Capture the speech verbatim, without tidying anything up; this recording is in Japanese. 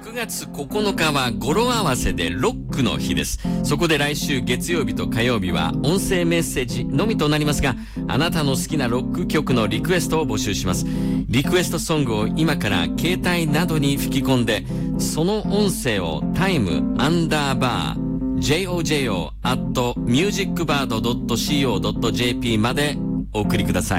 くがつここのかは語呂合わせでロックの日です。そこで来週月曜日と火曜日は音声メッセージのみとなりますが、あなたの好きなロック曲のリクエストを募集します。リクエストソングを今から携帯などに吹き込んで、その音声をタイムアンダーバー ジェイオージェイオー アット ミュージックバード ドット シーオー ドット ジェーピー までお送りください。